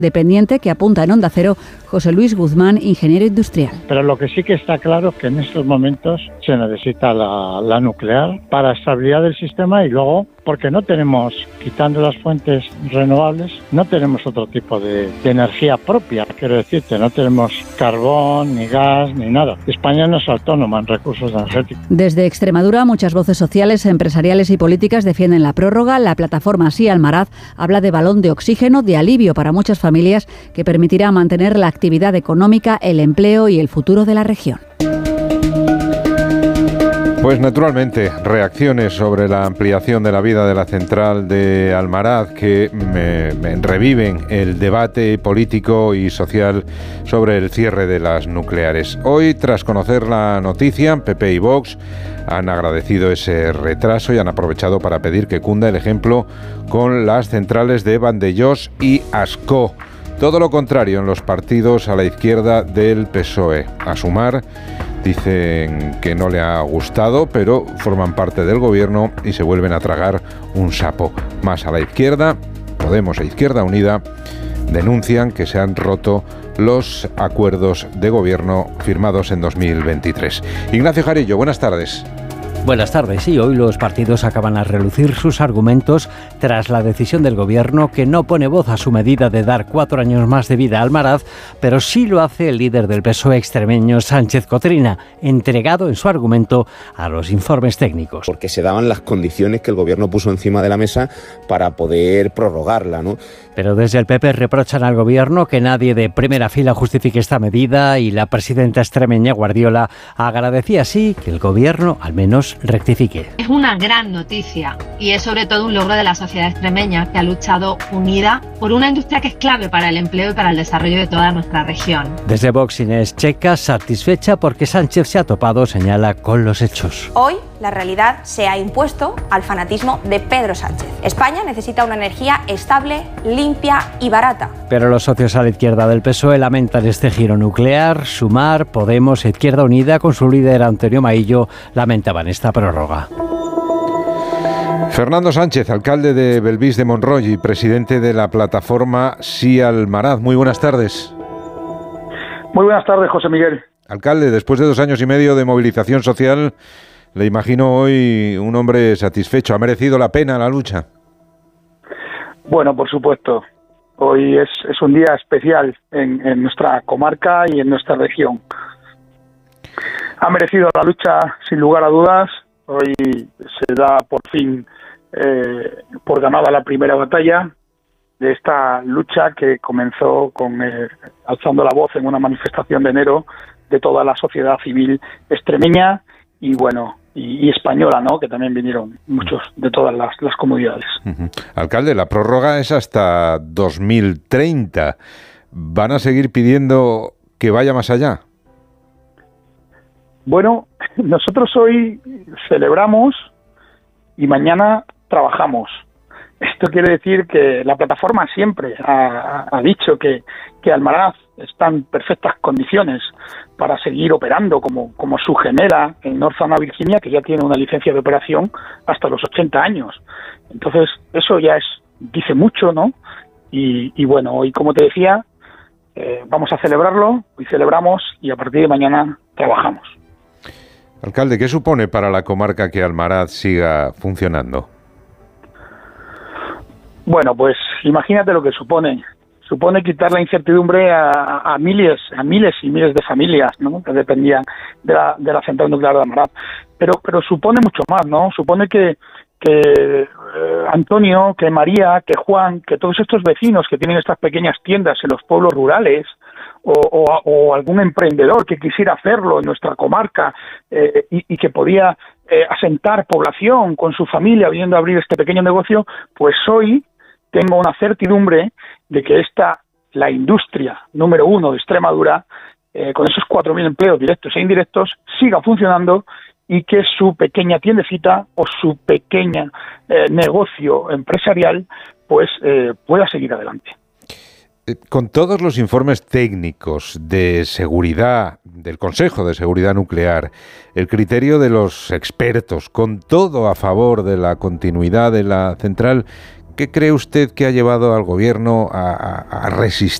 dependiente que apunta en Onda Cero José Luis Guzmán, ingeniero industrial. Pero lo que sí que está claro es que en estos momentos se necesita la nuclear para estabilidad del sistema y luego porque no tenemos, quitando las fuentes renovables, no tenemos otro tipo de energía propia, quiero decirte, no tenemos carbón, ni gas, ni nada. España no es autónoma en recursos energéticos. Desde Extremadura, muchas voces sociales, empresariales y políticas defienden la prórroga. La plataforma Sí Almaraz habla de balón de oxígeno, de alivio para muchas familias que permitirá mantener la actividad económica, el empleo y el futuro de la región. Pues naturalmente, reacciones sobre la ampliación de la vida de la central de Almaraz que reviven el debate político y social sobre el cierre de las nucleares. Hoy, tras conocer la noticia, PP y Vox han agradecido ese retraso y han aprovechado para pedir que cunda el ejemplo con las centrales de Vandellós y Ascó. Todo lo contrario en los partidos a la izquierda del PSOE. A Sumar dicen que no le ha gustado, pero forman parte del gobierno y se vuelven a tragar un sapo. Más a la izquierda, Podemos e Izquierda Unida denuncian que se han roto los acuerdos de gobierno firmados en 2023. Ignacio Jarillo, buenas tardes. Buenas tardes. Sí, hoy los partidos acaban a relucir sus argumentos tras la decisión del Gobierno que no pone voz a su medida de dar 4 años más de vida a Almaraz, pero sí lo hace el líder del PSOE extremeño, Sánchez Cotrina, entregado en su argumento a los informes técnicos. Porque se daban las condiciones que el Gobierno puso encima de la mesa para poder prorrogarla, ¿no? Pero desde el PP reprochan al Gobierno que nadie de primera fila justifique esta medida y la presidenta extremeña Guardiola agradecía así que el Gobierno al menos rectifique. Es una gran noticia y es sobre todo un logro de la sociedad extremeña que ha luchado unida por una industria que es clave para el empleo y para el desarrollo de toda nuestra región. Desde Vox, Inés Checa, satisfecha porque Sánchez se ha topado, señala, con los hechos. Hoy la realidad se ha impuesto al fanatismo de Pedro Sánchez. España necesita una energía estable, limpia y barata. Pero los socios a la izquierda del PSOE lamentan este giro nuclear. Sumar, Podemos e Izquierda Unida, con su líder Antonio Maillo, lamentaban esta prórroga. Fernando Sánchez, alcalde de Belvís de Monroy y presidente de la plataforma Sí Almaraz. Muy buenas tardes. Muy buenas tardes, José Miguel. Alcalde, después de 2 años y medio de movilización social, le imagino hoy un hombre satisfecho. ¿Ha merecido la pena la lucha? Bueno, por supuesto. Hoy es un día especial en nuestra comarca y en nuestra región. Ha merecido la lucha sin lugar a dudas. Hoy se da por fin por ganada la primera batalla de esta lucha que comenzó con alzando la voz en una manifestación de enero de toda la sociedad civil extremeña y bueno y española, ¿no? Que también vinieron muchos de todas las comunidades. Uh-huh. Alcalde, la prórroga es hasta 2030. ¿Van a seguir pidiendo que vaya más allá? Bueno, nosotros hoy celebramos y mañana trabajamos. Esto quiere decir que la plataforma siempre ha dicho que Almaraz está en perfectas condiciones para seguir operando como su gemela en Northern Virginia, que ya tiene una licencia de operación hasta los 80 años. Entonces, eso ya dice mucho, ¿no? Y bueno, hoy, como te decía, vamos a celebrarlo, hoy celebramos y a partir de mañana trabajamos. Alcalde, ¿qué supone para la comarca que Almaraz siga funcionando? Bueno, pues imagínate lo que supone. Supone quitar la incertidumbre a miles y miles de familias, ¿no? Que dependían de la central nuclear de Almaraz. Pero supone mucho más, ¿no? Supone que Antonio, que María, que Juan, que todos estos vecinos que tienen estas pequeñas tiendas en los pueblos rurales, o algún emprendedor que quisiera hacerlo en nuestra comarca y que podía asentar población con su familia viniendo a abrir este pequeño negocio, pues hoy tengo una certidumbre de que la industria número 1 de Extremadura, con esos 4.000 empleos directos e indirectos, siga funcionando y que su pequeña tiendecita o su pequeña negocio empresarial pues pueda seguir adelante. Con todos los informes técnicos de seguridad, del Consejo de Seguridad Nuclear, el criterio de los expertos, con todo a favor de la continuidad de la central, ¿Qué cree usted que ha llevado al gobierno a resistir